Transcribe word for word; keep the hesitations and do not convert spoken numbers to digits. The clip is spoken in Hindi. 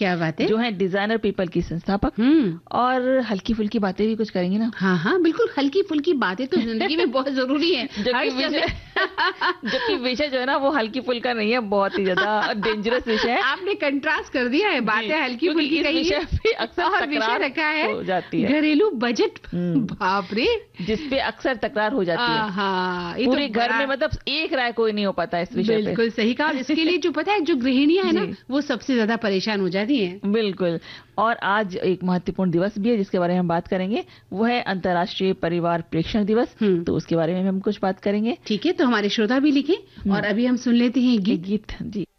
क्या बात है। जो है डिजाइनर पीपल की संस्थापक। हम्म और हल्की फुल्की बातें भी कुछ करेंगे ना। हाँ हाँ बिल्कुल, हल्की फुल्की बातें तो जिंदगी में बहुत जरूरी है। जबकि विषय जबकि विषय जो है ना वो हल्की फुल्का नहीं है, बहुत ही ज्यादा डेंजरस विषय है। आपने कंट्रास्ट कर दिया है, बातें हल्की फुल्की कही है पे अक्सर और विषय रखा है हो जाती है घरेलू बजट। बाप रे, जिसपे अक्सर तकरार हो जाती है। हाँ, ये पूरे तो घर में मतलब एक राय कोई नहीं हो पाता इस विषय पे। बिल्कुल सही कहा। इसके लिए जो पता है, जो गृहिणियां है ना, वो सबसे ज्यादा परेशान हो जाती हैं। बिल्कुल। और आज एक महत्वपूर्ण दिवस भी है जिसके बारे में हम बात करेंगे, वो है अंतर्राष्ट्रीय परिवार प्रेक्षण दिवस। तो उसके बारे में हम कुछ बात करेंगे। ठीक है, तो हमारे श्रोता भी लिखें और अभी हम सुन लेते हैं गीत। गीत जी।